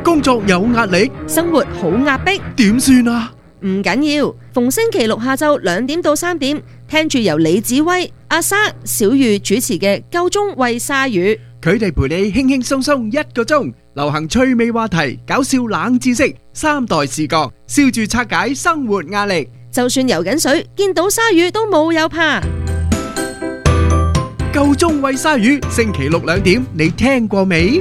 工作有壓力， 生活好壓迫， 點算啊？ 唔緊要，逢星期六下晝2點到3點，聽住由李子威、阿莎、小玉主持嘅《夠鐘喂鯊魚》， 佢哋陪你輕輕鬆鬆1個鐘，流行趣味話題、搞笑冷知識、3代視角，笑住拆解生活壓力。 就算游緊水，見到鯊魚都冇有怕。 夠鐘喂鯊魚，星期六2點，你聽過未？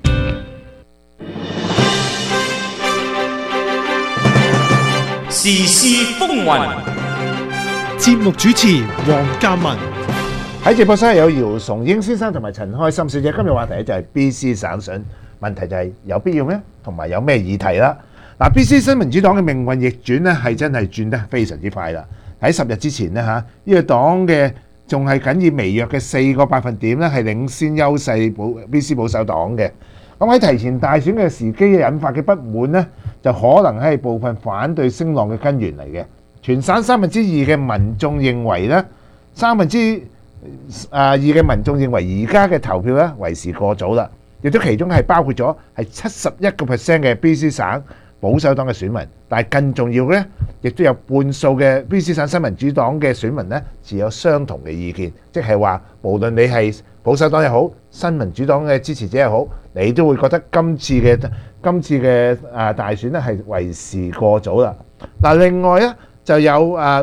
時事風雲， 節目主持黃嘉文。 喺直播室有姚崇英先生同埋陳開心小姐。今日話題就係 BC 省選，問題就係有必要咩？同埋有咩議題啦？嗱，BC 新民主黨嘅命運逆轉呢，係真係轉得非常之快啦。喺10日之前呢，呢個黨嘅仲係僅以微弱嘅4個百分點呢，係領先優勢BC 保守黨嘅。咁喺提前大選嘅時機引發嘅不滿呢，就可能係部分反對聲浪嘅根源嚟嘅。全省2/3嘅民眾認為呢，2/3嘅民眾認為而家嘅投票呢為時過早啦，亦都其中係包括咗係71% 嘅 BC 省保守黨嘅選民，但係更重要嘅呢，亦都有半數嘅 BC 省新民主黨嘅選民呢持有相同嘅意見，即係話無論你係保守黨又好，新民主黨嘅支持者又好，你都會覺得今次嘅大選呢係為時過早啦。嗱，另外呢就有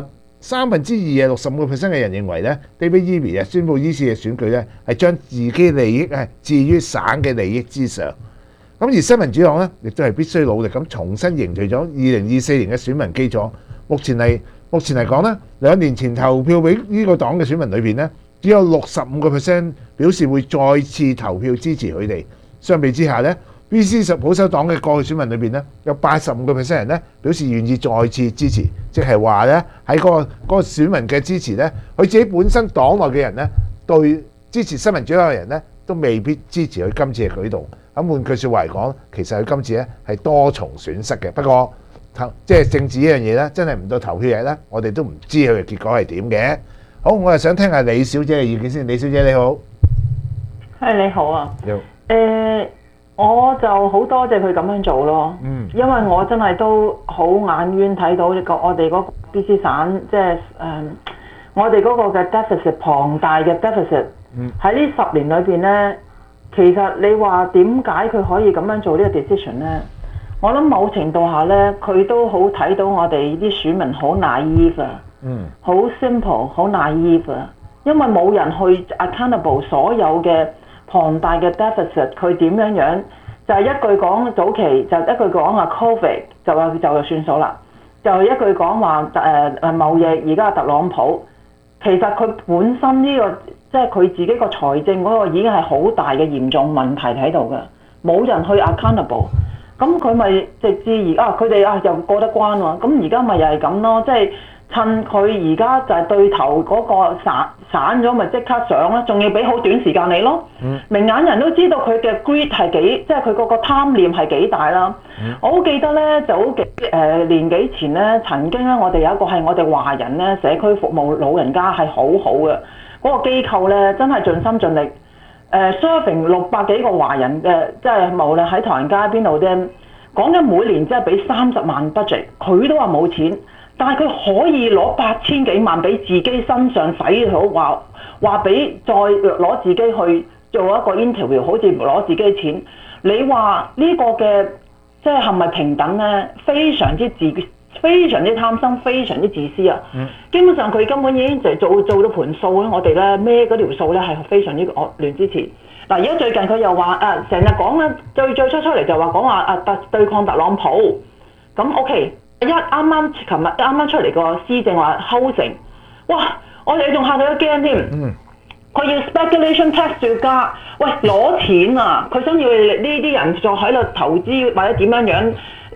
2/3嘅65% 嘅人認為呢 David Eby 宣布呢次嘅選舉呢係將自己利益係置於省嘅利益之上。咁而新民主黨呢，亦都係必須努力咁重新凝聚咗2024年嘅選民基礎。目前嚟講呢，2年前投票俾呢個黨嘅選民裏邊呢，只有65% 表示會再次投票支持佢哋。相比之下呢， BC 保守黨嘅過去選民裏邊呢，有85% 人呢表示願意再次支持，即係話呢，喺嗰個選民嘅支持呢，佢自己本身黨內嘅人呢，對支持新民主黨嘅人呢，都未必支持佢今次嘅舉動。咁換句説話嚟講，其實佢今次咧係多重損失嘅。不過即係政治呢樣嘢咧，真係唔到投票日咧，我哋都唔知佢嘅結果係點嘅。好，我係想聽下李小姐嘅意見先。李小姐你好， 係你好啊。 你好。 我就好多謝佢咁樣做咯。因為我真係都好眼冤睇到我哋嗰個 BC 省，即係我哋嗰個嘅 deficit 龐大嘅 deficit 喺呢10年裏邊咧。其實你話點解佢可以咁樣做呢個 decision 呢？我諗某程度下呢，佢都好睇到我哋啲選民好 naive 啊，好 simple， 好 naive 啊，因為冇人去 accountable 所有嘅龐大嘅 deficit， 佢點樣樣就係一句講早期就一句講話 COVID 就算數啦，就一句講話貿易而家特朗普，其實佢本身呢個。即係佢自己個財政嗰個已經係好大嘅嚴重問題喺度嘅，冇人去 accountable， 咁佢咪直至佢哋又過得關喎，咁而家咪又係咁咯，即係趁佢而家就係對頭嗰個散咗，咪即刻上啦，仲要俾好短時間你咯。明眼人都知道佢嘅 greed 係幾，即係佢嗰個貪念係幾大啦。我好記得咧，就年幾前咧，曾經咧，我哋有一個係我哋華人咧社區服務老人家係好好嘅。嗰個機構咧真係盡心盡力，serving 600幾個華人嘅，即係無論喺唐人街邊度啫，講緊每年即係俾30萬 budget， 佢都話冇錢，但係佢可以攞8000幾萬俾自己身上使好，話俾再攞自己去做一個 interview， 好似攞自己錢。你話呢個嘅即係咪平等咧？非常之貪心，非常之自私啊！基本上佢根本已經就做到盤數咧，我哋咧孭嗰條數咧係非常之惡劣之前。嗱，而家最近佢又話成日講咧，最初出嚟就講話對抗特朗普。咁 OK， 琴日啱啱出嚟個施政話 housing， 哇！我哋仲嚇到一驚添。佢要 speculation tax 要加，喂攞錢啊！佢想要呢啲人再喺度投資或者點樣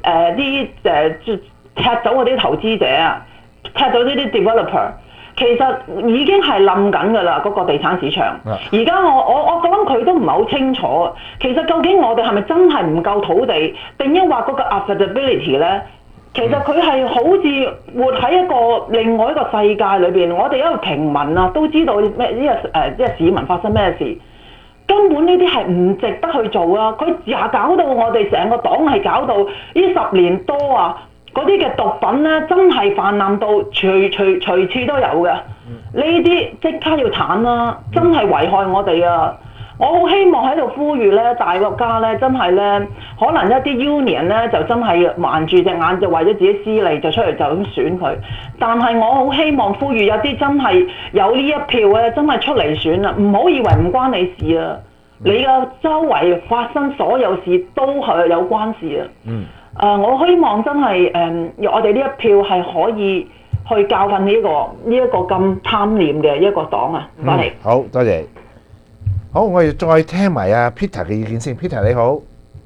踢走嗰啲投資者啊，踢走呢啲 developer， 其實已經係冧緊㗎啦，嗰個地產市場。而家我諗佢都唔係好清楚，其實究竟我哋係咪真係唔夠土地，定抑或嗰個 affordability 咧？其實佢係好似活喺一個另外一個世界裏邊，我哋一個平民啊都知道咩呢個市民發生咩事。 根本呢啲係唔值得去做啊！佢搞到我哋成個黨係搞到呢10年多啊！嗰啲嘅毒品咧，真係泛濫到隨處都有嘅。呢啲即刻要鏟啦，真係危害我哋啊！我好希望喺度呼籲咧，大國家咧真係咧，可能一啲 union 咧就真係盲住隻眼，就為咗自己私利就出嚟就咁選佢。但係我好希望呼籲有啲真係有呢一票咧，真係出嚟選啊！唔好以為唔關你事啊！你嘅周圍發生所有事都係有關事啊！我希望真係我哋呢一票係可以去教訓呢一個咁貪念嘅一個黨啊！唔該你。 好多謝。好，我哋再聽埋阿 Peter 嘅意見先。Peter 你好，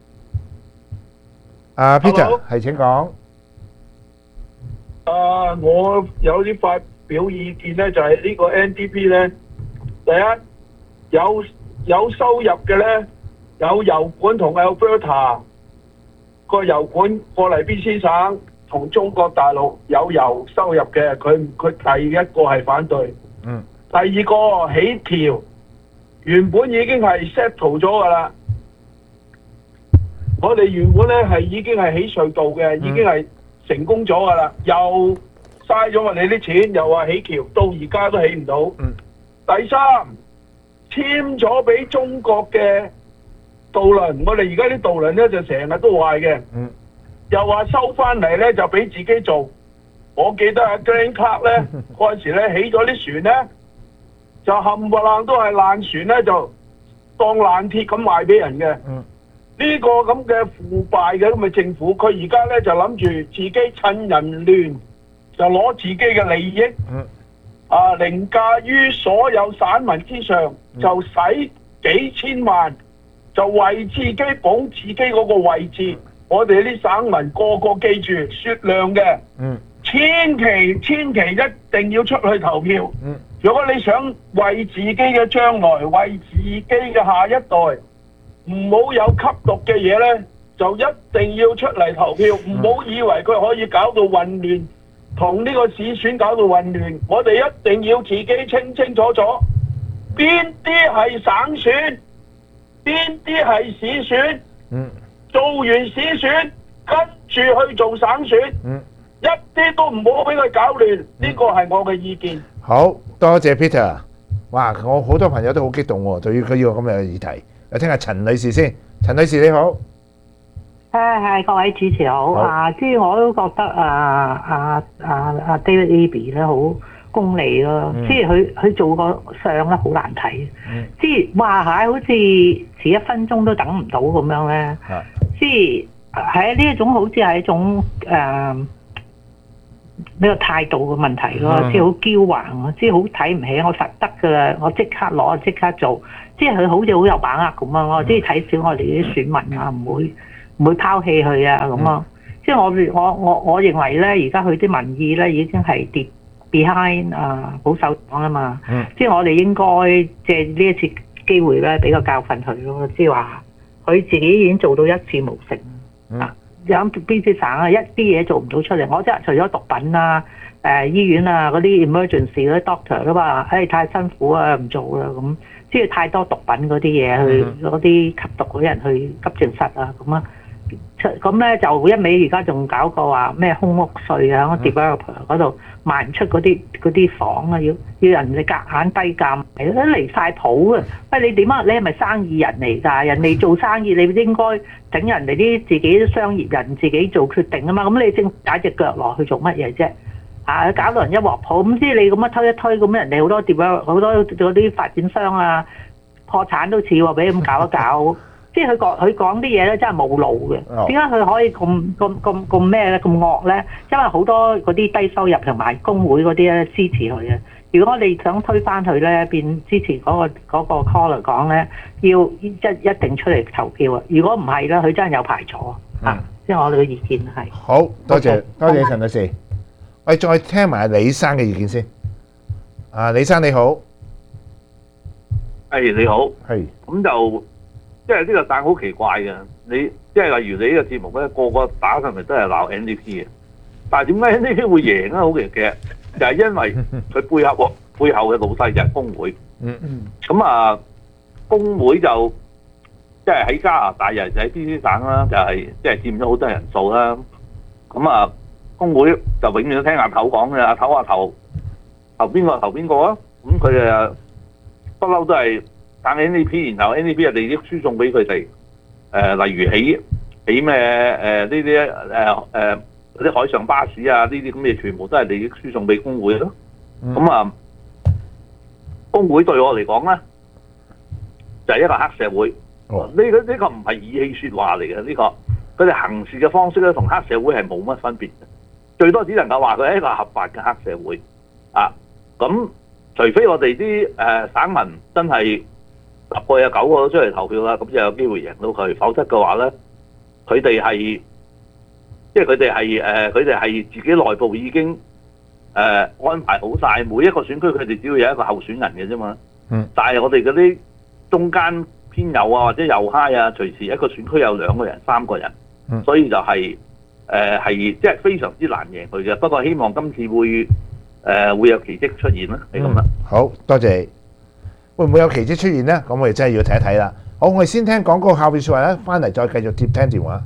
阿 Peter 係請講。 我有啲發表意見咧，就係呢個 NDP 咧，第一有收入嘅咧，有油管同 Alberta 個油管過嚟 BC 省同中國大陸有油收入嘅，佢第一個係反對。第二個起橋。原本已經係 settle 咗㗎啦，我哋原本咧係已經係起隧道嘅，已經係成功咗㗎啦，又嘥咗我哋啲錢，又話起橋，到而家都起唔到。第三，簽咗俾中國嘅渡輪，我哋而家啲渡輪咧就成日都壞嘅，又話收翻嚟咧就俾自己做。我記得阿 Glenn Clark 咧嗰陣時咧起咗啲船咧。就冚唪唥都係爛船咧，就當爛鐵咁賣俾人嘅。呢個咁嘅腐敗嘅咁嘅政府，佢而家咧就諗住自己趁人亂，就攞自己嘅利益，凌駕於所有散民之上，就使幾千萬，就為自己保自己嗰個位置。我哋啲省民個個記住雪亮嘅，千祈一定要出去投票。如果你想為自己嘅將來，為自己嘅下一代唔好有吸毒嘅嘢呢，就一定要出嚟投票。唔好以為佢可以搞到混亂，同呢個市選搞到混亂。我哋一定要自己清楚楚，邊啲係省選，邊啲係市選。做完市選，跟住去做省選，一啲都唔好俾佢搞亂。呢個係我嘅意見。 好多謝 Peter。哇！我好多朋友都好激動喎，對於佢呢個咁嘅議題。嚟聽下陳女士先。陳女士你好。 係各位主持好。即係我都覺得David Eby 咧好功利咯。即係佢做個相咧好難睇。即係哇好似遲1分鐘都等唔到咁樣咧。即係呢一種好似係一種呢個態度嘅問題咯，即係好驕橫，即係好睇唔起我實得㗎啦，我即刻攞即刻做，即係佢好似好有把握咁樣咯，即係睇小我哋啲選民啊，唔會拋棄佢啊咁啊，即係我認為咧，而家佢啲民意咧已經係跌 behind 保守黨啊嘛，即係我哋應該借呢一次機會咧俾個教訓佢咯，即係話佢自己已經做到一事無成有邊啲省啊，一啲嘢做唔到出嚟。我即係除咗毒品啊、醫院啊嗰啲 emergency 嗰啲 doctor 都話，太辛苦啊，唔做啦咁。即係太多毒品嗰啲嘢去嗰啲吸毒嗰啲人去急症室啊咁啊。咁咧就一味而家仲搞個話咩空屋稅啊，喺 developer 嗰度賣唔出嗰啲房啊，要人哋夾硬低價，都離晒譜啊！喂，你點啊？你係咪生意人嚟㗎？人哋做生意，你應該整人哋啲自己啲商業人自己做決定啊嘛！咁你正打隻腳落去做乜嘢啫？搞到人一鑊泡，咁即係你咁樣推一推，咁人哋好多 developer 好多嗰啲發展商啊破產都似喎，俾咁搞一搞。即係佢講啲嘢咧，真係冇腦嘅。點解佢可以咁咩咧？咁惡咧？因為好多嗰啲低收入同埋工會嗰啲咧支持佢嘅。如果我哋想推翻佢咧，變支持嗰個 call 嚟講咧，要一定出嚟投票啊！如果唔係咧，佢真係有排坐啊！即係我哋嘅意見係。 好多謝陳女士。我哋再聽埋李生嘅意見先。李生你好。 你好。 係。咁就。即係呢個彈好奇怪嘅，你即係例如你呢個節目咧，個個打上嚟都係鬧 NDP 嘅，但係點解 NDP 會贏咧？好奇嘅，就係因為佢背後嘅老細就係工會。咁工會就即係喺加拿大，尤其是喺 BC 省啦，就係即係佔咗好多人數啦。咁啊，工會就永遠都聽阿頭講嘅，阿頭話投邊個投邊個啊？咁佢哋不嬲都係撐 NDP，然後 NDP 嘅利益輸送俾佢哋。例如起咩呢啲嗰啲海上巴士啊，呢啲咁嘅全部都係利益輸送俾工會咯。咁啊，工會對我嚟講咧，就係一個黑社會。呢個唔係意氣説話嚟嘅，呢個佢哋行事嘅方式咧，同黑社會係冇乜分別嘅，最多只能夠話佢係一個合法嘅黑社會啊。咁除非我哋啲省民真係10個有9個都出嚟投票啦，咁就有機會贏到佢。否則嘅話咧，佢哋係即係佢哋係自己內部已經安排好晒，每一個選區佢哋只要有一個候選人嘅啫嘛。但係我哋嗰啲中間偏右啊或者右嗨啊，隨時一個選區有2個人、3個人，所以就係即係非常之難贏佢嘅。不過希望今次會有奇蹟出現啦，係咁啦。 好多謝。會唔會有奇蹟出現呢？咁我哋真係要睇一睇啦。好，我哋先聽廣告，下邊説話咧，翻嚟再繼續接聽電話。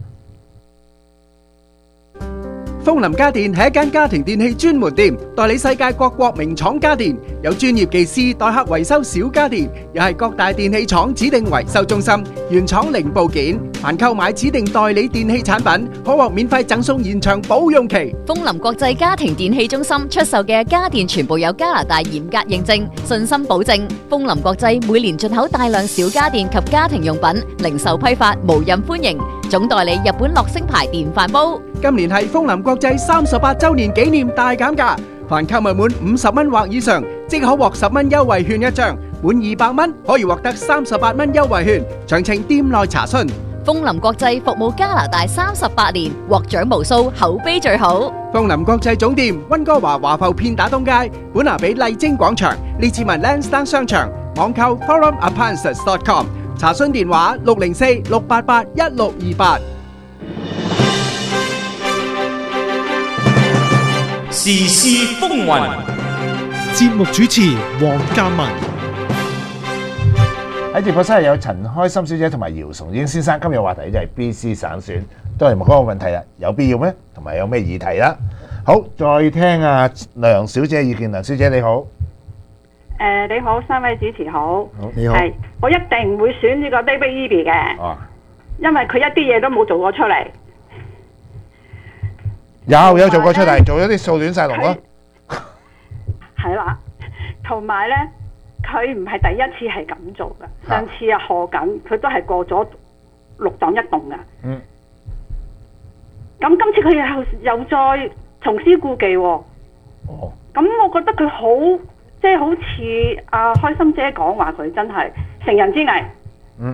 風林家電係一間家庭電器專門店，代理世界各國名廠家電，有專業技師代客維修小家電，又係各大電器廠指定維修中心，原廠零部件。凡購買指定代理電器產品，可獲免費贈送延長保用期。 風林國際家庭電器中心出售嘅家電全部有加拿大嚴格認證，信心保證。風林國際每年進口大量小家電及家庭用品，零售批發無任歡迎。總代理日本樂聲牌電飯煲。 今年係風林國際38週年紀念大減價，凡購物滿50蚊或以上，即可獲10蚊優惠券一張；滿200蚊可以獲得38蚊優惠券。詳情店內查詢。 風林國際服務加拿大38年，獲獎無數，口碑最好。 風林國際總店溫哥華華埠片打東街，本拿比麗晶廣場，列治文 Lansdowne 商場，網購 forumappliances.com， 查詢電話604-688-1628。 時事風雲， 節目主持黃嘉文。 喺直播室有陳開心小姐同埋姚崇英先生。今日話題就係 BC 省選，都係嗰個問題啦，有必要咩？同埋有咩議題啦？好，再聽阿梁小姐意見。梁小姐你好。 你好，3位主持好。 好，你好。 係，我一定唔會選呢個 David Eby 嘅。 哦。 因為佢一啲嘢都冇做過出嚟。 有做過出嚟，做咗啲數亂晒龍咯。 係啦，同埋咧，佢唔係第一次係咁做噶。上次啊賀錦，佢都係過咗6黨1棟噶。嗯。咁今次佢又再重施故技喎。哦。咁我覺得佢好，即係好似阿開心姐講話，佢真係乘人之危。嗯。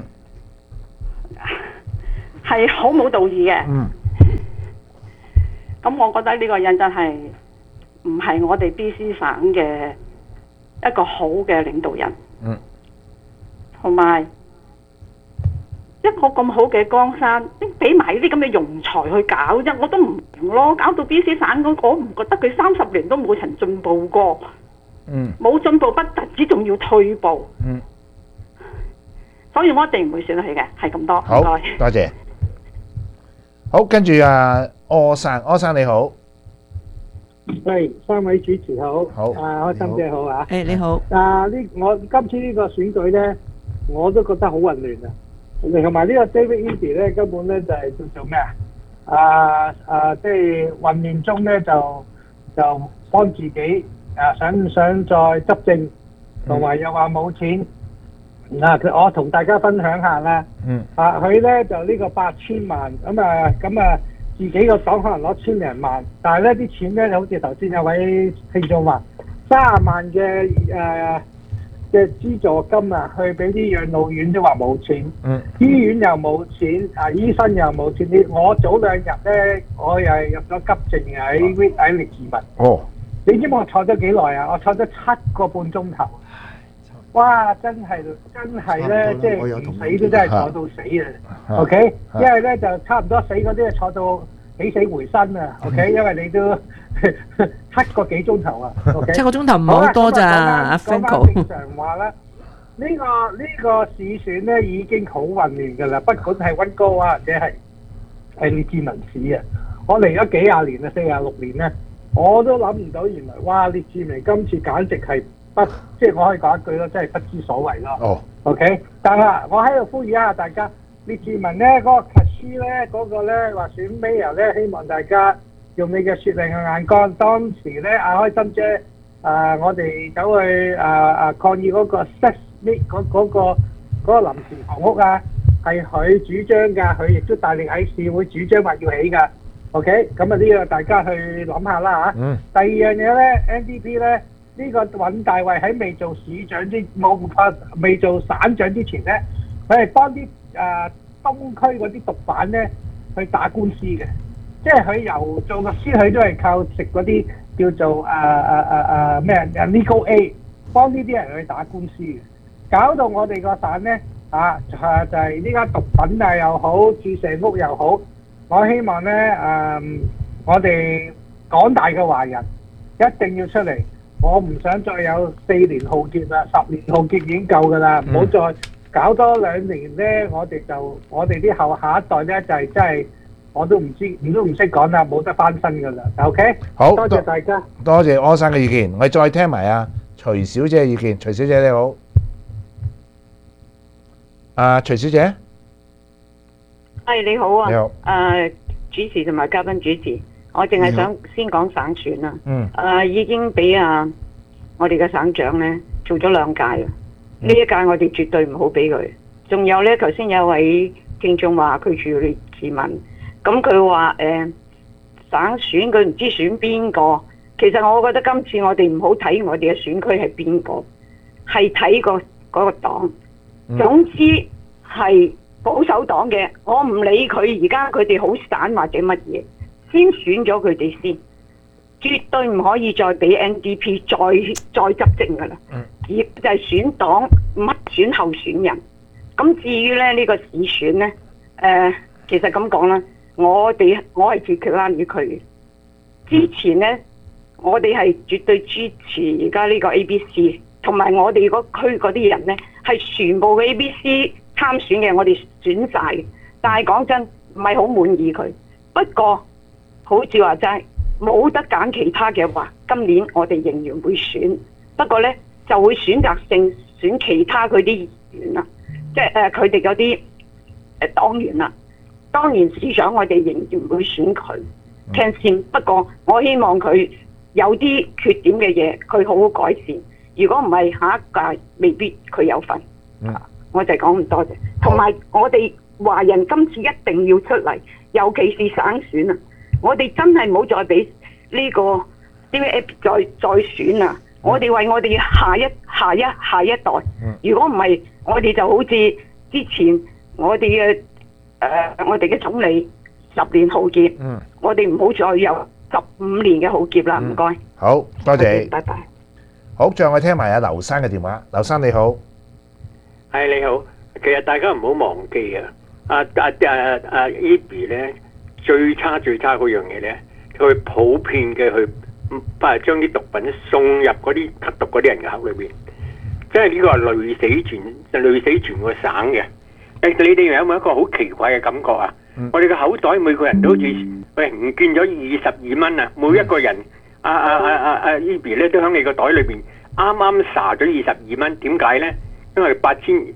係好冇道義嘅。嗯。咁我覺得呢個人真係唔係我哋 BC 省嘅一個好嘅領導人。嗯。同埋一個咁好嘅江山，俾埋啲咁嘅庸才去搞啫，我都唔明咯。搞到 BC 省嗰個，我唔覺得佢30年都冇曾進步過。嗯。冇進步不特止，仲要退步。嗯。所以我一定唔會選佢嘅，係咁多。 好，多謝。好，跟住柯生你好。 係，3位主持好。 好。 開心姐好啊。 你好。 我今次呢個選舉咧，我都覺得好混亂啊。同埋呢個 David Eby 咧，根本咧就係叫做咩即係混亂中咧就幫自己想再執政，同埋又話冇錢。我同大家分享下啦。佢咧就呢個8000萬咁啊，自己個黨可能攞1000零萬，但係咧啲錢咧好似頭先有位聽眾話30萬嘅資助金啊，去俾啲養老院都話冇錢。醫院又冇錢，醫生又冇錢。我早2日咧，我又係入咗急症喺列治文。哦，你知唔知我坐咗幾耐啊？我坐咗7個半鐘頭。哇！真係咧，即係唔死都真係坐到死啊！OK，因為咧就差唔多死嗰啲坐到起死回生啊！OK，因為你都7個幾鐘頭啊！OK， 7個鐘頭唔係好多咋，阿 Franco。 講翻正常話啦， 呢個市選咧已經好混亂㗎啦，不管係溫哥華或者係列治文市啊，我嚟咗幾廿年啦，46年咧，我都諗唔到原來哇列治文今次簡直係即係我可以講一句咯，真係不知所謂咯。 哦 ，OK， 但係我喺度呼籲一下大家，列治文咧嗰個 Cashy 咧嗰個咧話選 Mayor 咧，希望大家用你嘅雪亮嘅眼光。當時咧阿開心姐我哋走去抗議嗰個 嗰個臨時房屋啊，係佢主張㗎，佢亦都大力喺市會主張話要起㗎。OK， 咁啊呢個大家去諗下啦嚇。第二樣嘢咧 ，NDP 咧呢個尹大衛喺未做市長未做省長之前咧，佢係幫啲東區嗰啲毒販咧去打官司嘅，即係佢由做律師佢都係靠食嗰啲叫做咩legal aid，幫呢啲人去打官司嘅。搞到我哋個省咧就係呢間毒品又好，注射屋又好，我希望咧我哋廣大嘅華人一定要出嚟，我唔想再有4年浩劫啦，10年浩劫已經夠㗎啦，唔好再搞多2年咧，我哋啲下一代咧就係真係我都唔識講啦，冇得翻身㗎啦。OK， 好，多謝大家， 多謝柯生嘅意見，我再聽埋徐小姐嘅意見。徐小姐你好。徐小姐， 你好啊， 你好， 主持同埋嘉賓主持，我淨係想先講省選啦。已經俾我哋嘅省長咧做咗2屆啦，呢一屆我哋絕對唔好俾佢。仲有咧，頭先有位聽眾話佢住列治文，咁佢話省選佢唔知選邊個。其實我覺得今次我哋唔好睇我哋嘅選區係邊個，係睇嗰個黨。總之係保守黨嘅，我唔理佢而家佢哋好散或者乜嘢，先選咗佢哋先，絕對唔可以再俾 NDP 再執政噶啦。而就係選黨，乜選候選人。咁至於咧呢個市選咧，其實咁講啦，我係絕對啱於佢嘅。之前咧，我哋係絕對支持而家呢個 ABC， 同埋我哋嗰區嗰啲人咧。係全部嘅 ABC 參選嘅，我哋選晒嘅。但係講真，唔係好滿意佢。不過好似話齋，冇得揀其他嘅話，今年我哋仍然會選。不過呢，就會選擇性選其他佢啲議員啦，即係佢哋嗰啲黨員啦。當然市長我哋仍然會選佢聽先。不過我希望佢有啲缺點嘅嘢，佢好好改善。如果唔係下一屆未必佢有份，我就講咁多啫。同埋我哋華人今次一定要出嚟，尤其是省選啊！我哋真係唔好再俾呢個 DVP 再選啊！我哋為我哋下一代，如果唔係，我哋就好似之前我哋嘅總理10年浩劫，我哋唔好再有15年嘅浩劫啦！唔該， 好多謝， 拜拜。 好，最後我聽埋阿劉生嘅電話。劉生你好， 係你好。其實大家唔好忘記啊，Eby 咧最差嗰樣嘢咧，佢普遍嘅去將啲毒品送入嗰啲吸毒嗰啲人嘅口裏邊，即係呢個係累死全個省嘅。你哋有冇一個好奇怪嘅感覺啊？我哋嘅口袋每個人都好似唔見咗22蚊啊！每一個人。Eby 咧都喺你個袋裏邊啱啱撒咗22蚊，點解咧？因為8200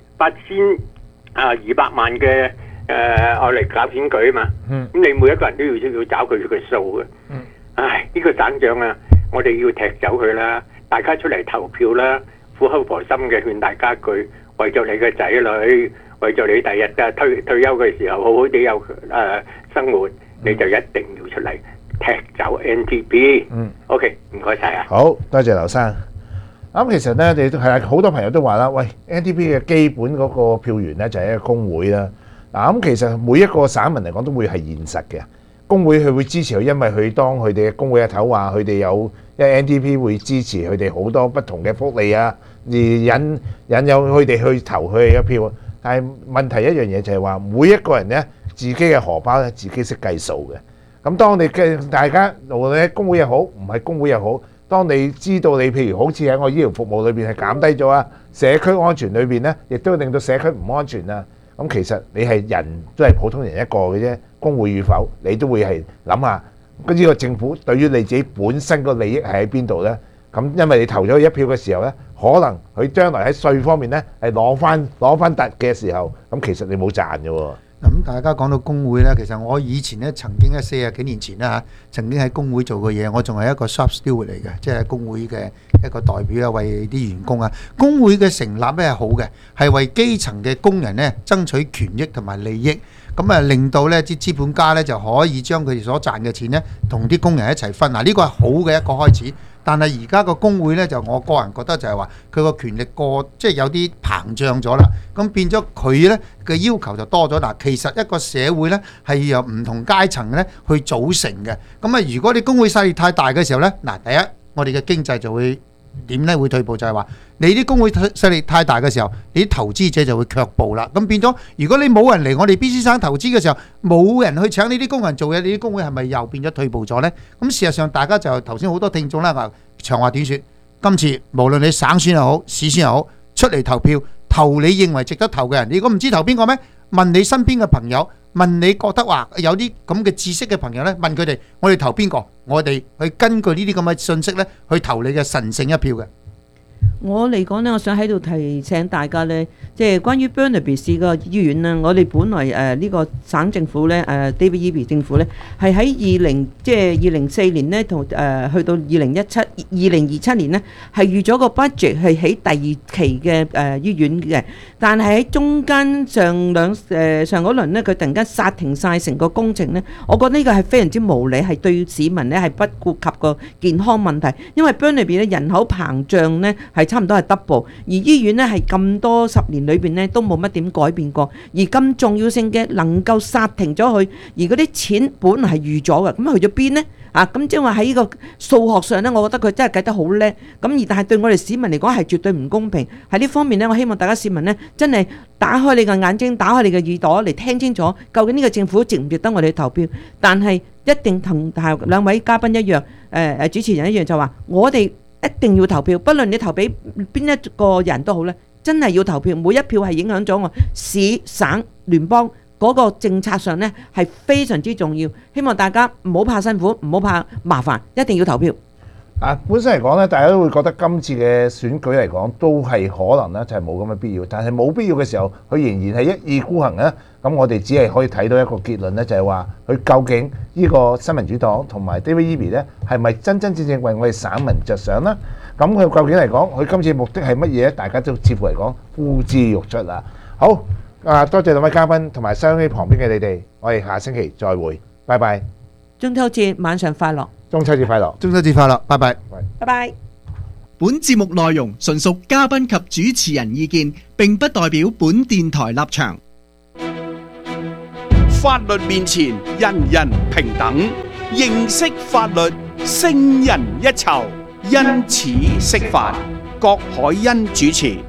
萬嘅我嚟搞選舉啊嘛。咁你每一個人都要找佢個數嘅。唉，呢個省長啊，我哋要踢走佢啦！大家出嚟投票啦，苦口婆心嘅勸大家句，為咗你嘅仔女，為咗你第日退休嘅時候好好地有生活，你就一定要出嚟。踢走 NDP， OK， 唔該晒啊！ 好多謝劉生。咁其實咧，你係好多朋友都話啦，喂 NDP 嘅基本嗰個票源咧就係一個工會啦。嗱咁其實每一個省民嚟講都會係現實嘅，工會佢會支持佢，因為佢當佢哋嘅工會嘅頭話佢哋有，因為 NDP 會支持佢哋好多不同嘅福利啊，而引誘佢哋去投佢哋嘅票。但係問題一樣嘢就係話，每一個人咧自己嘅荷包咧自己識計數嘅。咁當你嘅大家無論係工會又好，唔係工會又好， 當你知道你譬如好似喺我醫療服務裏邊係減低咗啊，社區安全裏邊呢，亦都令到社區唔安全啊。咁其實你係人都係普通人一個嘅啫，工會與否，你都會係諗下，呢個政府對於你自己本身個利益係喺邊度呢？咁因為你投咗佢一票嘅時候呢，可能佢將來喺稅方面呢係攞翻突嘅時候，咁其實你冇賺嘅喎。 咁大家講到工會呢，其實我以前呢曾經喺40幾年前啦嚇，曾經喺工會做過嘢，我仲係一個 shop steward 嚟嘅，即係工會嘅一個代表啊，為啲員工啊。工會嘅成立呢係好嘅，係為基層嘅工人呢爭取權益同埋利益，咁啊令到呢啲資本家呢就可以將佢哋所賺嘅錢呢同啲工人一齊分。嗱，呢個係好嘅一個開始。但係而家個工會呢，就我個人覺得就係話佢個權力即係有啲膨脹咗啦，咁變咗佢呢嘅要求就多咗。嗱，其實一個社會呢係由唔同階層呢去組成嘅。咁啊，如果你工會勢力太大嘅時候呢，嗱，第一我哋嘅經濟就會點呢？會退步，就係話你啲工會勢力太大嘅時候，你啲投資者就會卻步啦。咁變咗，如果你冇人嚟我哋 BC 省投資嘅時候，冇人去請你啲工人做嘢，你啲工會係咪又變咗退步咗呢？咁事實上，大家就頭先好多聽眾啦，長話短説，今次無論你省選又好，市選又好，出嚟投票，投你認為值得投嘅人。你如果唔知投邊個咩？問你身邊嘅朋友，問你覺得話有啲咁嘅知識嘅朋友呢，問佢哋，我哋投邊個？我哋去根據呢啲咁嘅信息呢，去投你嘅神聖一票嘅。 我嚟講呢，我想喺度提醒大家呢，即係關於 Burnaby 市個醫院呢，我哋本來呢個省政府呢，David Eby 政府呢，係喺2004年呢，同去到2027年呢，係預咗個 budget 係起第2期嘅醫院嘅，但係喺中間上嗰輪呢，佢突然間剎停晒成個工程呢，我覺得呢個係非常之無理，係對市民呢係不顧及個健康問題，因為 Burnaby 呢人口膨脹呢係差唔多係 double， 而醫院呢係咁多10年裏邊呢都冇乜點改變過，而咁重要性嘅能夠剎停咗佢，而嗰啲錢本來係預咗嘅，咁去咗邊呢？咁即係話喺呢個數學上呢，我覺得佢真係計得好叻，咁而但係對我哋市民嚟講係絕對唔公平。喺呢方面呢，我希望大家市民呢真係打開你嘅眼睛，打開你嘅耳朵嚟聽清楚，究竟呢個政府值唔值得我哋投票？但係一定同兩位嘉賓一樣，主持人一樣，就話我哋一定要投票，不論你投俾邊一個人都好咧，真係要投票，每一票係影響咗我市省聯邦嗰個政策上呢係非常之重要。希望大家唔好怕辛苦，唔好怕麻煩，一定要投票。 本身嚟講呢，大家都會覺得今次嘅選舉嚟講都係可能呢就係冇咁嘅必要，但係冇必要嘅時候，佢仍然係一意孤行呢。咁我哋只係可以睇到一個結論呢，就係話佢究竟呢個新民主黨同埋 David Eby 呢係咪真真正正為我哋省民着想呢？咁佢究竟嚟講，佢今次目的係乜嘢？大家都似乎嚟講呼之欲出啦。好，多謝兩位嘉賓同埋收音機旁邊嘅你哋，我哋下星期再會，拜拜。 中秋節晚上快樂！ 中秋節快樂！ 中秋節快樂！拜拜！ 拜拜。 本節目內容純屬嘉賓及主持人意見，並不代表本電台立場。 法律面前，人人平等。認識法律，勝人一籌。因此釋法。郭海恩主持。